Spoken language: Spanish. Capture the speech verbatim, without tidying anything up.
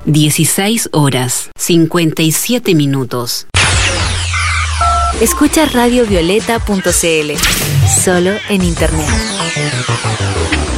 dieciséis horas, cincuenta y siete minutos. Escucha radio violeta punto c l, solo en internet.